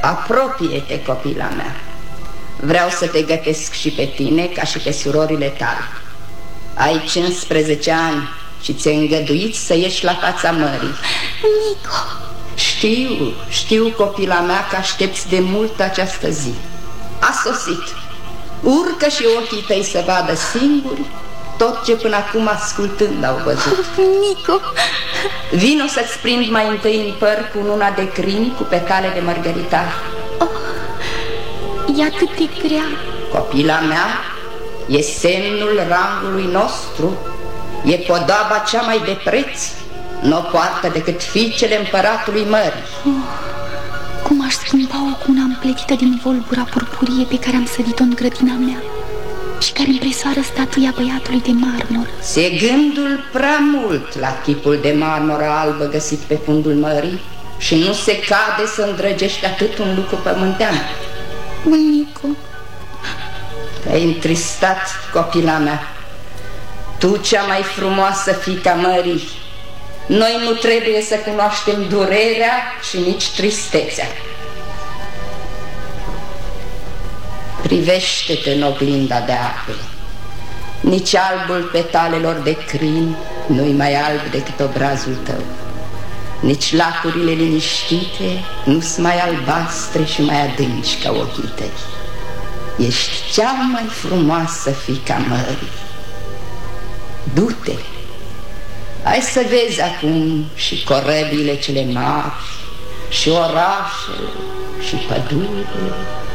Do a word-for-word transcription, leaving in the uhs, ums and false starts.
Apropie-te, copila mea. Vreau să te gătesc și pe tine ca și pe surorile tale. Ai cincisprezece ani și ți-ai îngăduit să ieși la fața mării. Nico! Știu, știu, copila mea, că aștepți de mult această zi. A sosit. Urcă și ochii tăi să vadă singuri tot ce până acum ascultând au văzut. Nico! Vino să-ți prind mai întâi în păr cu una de crin cu petale de mărgăritar. Oh, e atât de grea. Copila mea, e semnul rangului nostru. E podoaba cea mai de preț. Nu o poartă decât fiicele împăratului mării. Oh, cum aș schimba-o cu una împletită din volbura purpurie pe care am sădit-o în grădina mea și care impresoară statuia băiatului de marmură. Se gândul prea mult la chipul de marmură albă găsit pe fundul mării și nu se cade să îndrăgești atât un lucru pământean. Nico, te-ai întristat, copila mea. Tu, cea mai frumoasă fiica mării. Noi nu trebuie să cunoaștem durerea și nici tristețea. Privește-te în oglinda de ape. Nici albul petalelor de crin nu-i mai alb decât obrazul tău. Nici lacurile liniștite nu-s mai albastre și mai adânci ca ochii tăi. Ești cea mai frumoasă fiica mării. Du-te. Hai să vezi acum și corăbile cele mari, și orașele, și pădurile,